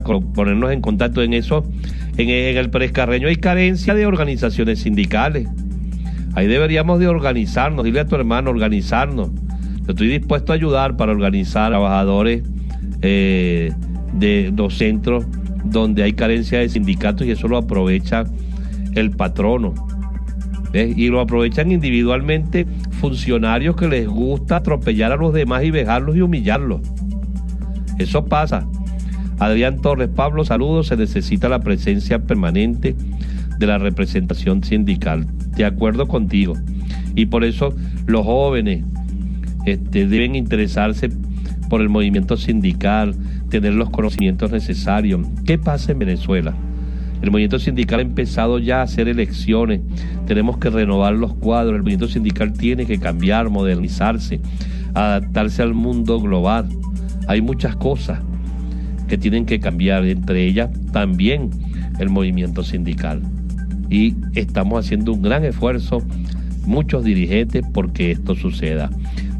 ponernos en contacto en eso. En el Pérez Carreño hay carencia de organizaciones sindicales. Ahí deberíamos de organizarnos, dile a tu hermano, organizarnos. Yo estoy dispuesto a ayudar para organizar a trabajadores de los centros donde hay carencia de sindicatos, y eso lo aprovecha el patrono. ¿Ves? Y lo aprovechan individualmente funcionarios que les gusta atropellar a los demás y vejarlos y humillarlos. Eso pasa. Adrián Torres, Pablo, saludos. Se necesita la presencia permanente de la representación sindical. De acuerdo contigo. Y por eso los jóvenes deben interesarse por el movimiento sindical, tener los conocimientos necesarios. ¿Qué pasa en Venezuela? El movimiento sindical ha empezado ya a hacer elecciones. Tenemos que renovar los cuadros. El movimiento sindical tiene que cambiar, modernizarse, adaptarse al mundo global. Hay muchas cosas que tienen que cambiar, entre ellas también el movimiento sindical. Y estamos haciendo un gran esfuerzo, muchos dirigentes, porque esto suceda.